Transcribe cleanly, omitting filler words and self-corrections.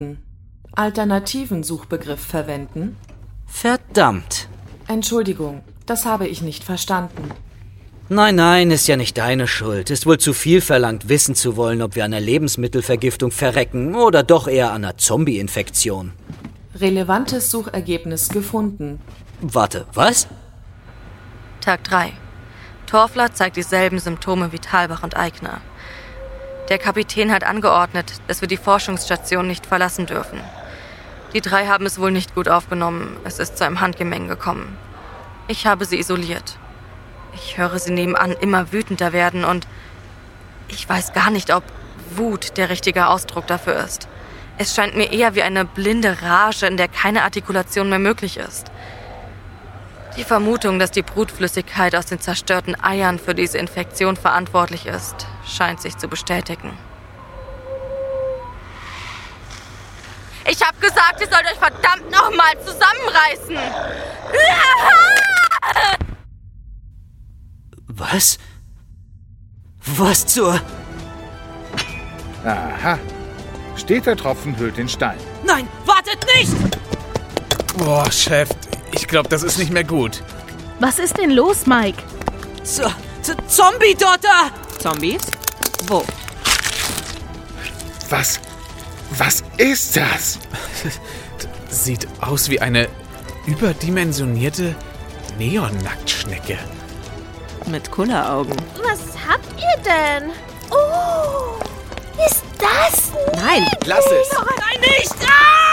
Alternativen Suchbegriff verwenden? Verdammt. Entschuldigung, das habe ich nicht verstanden. Nein, ist ja nicht deine Schuld. Ist wohl zu viel verlangt, wissen zu wollen, ob wir an einer Lebensmittelvergiftung verrecken oder doch eher an einer Zombie-Infektion. Relevantes Suchergebnis gefunden. Warte, was? Tag 3. Torfler zeigt dieselben Symptome wie Thalbach und Aigner. Der Kapitän hat angeordnet, dass wir die Forschungsstation nicht verlassen dürfen. Die 3 haben es wohl nicht gut aufgenommen. Es ist zu einem Handgemenge gekommen. Ich habe sie isoliert. Ich höre sie nebenan immer wütender werden und ich weiß gar nicht, ob Wut der richtige Ausdruck dafür ist. Es scheint mir eher wie eine blinde Rage, in der keine Artikulation mehr möglich ist. Die Vermutung, dass die Brutflüssigkeit aus den zerstörten Eiern für diese Infektion verantwortlich ist, scheint sich zu bestätigen. Ich hab gesagt, ihr sollt euch verdammt nochmal zusammenreißen! Was? Was zur... Aha. Steter Tropfen hüllt den Stein. Nein, wartet nicht! Boah, Chef, ich glaube, das ist nicht mehr gut. Was ist denn los, Mike? Zombie-Dotter! Zombies? Wo? Was ist das? Sieht aus wie eine überdimensionierte Neon-Nacktschnecke. Mit Kulleraugen. Was habt ihr denn? Oh, ist das Nein! Lass es! Nein, nicht! Ah!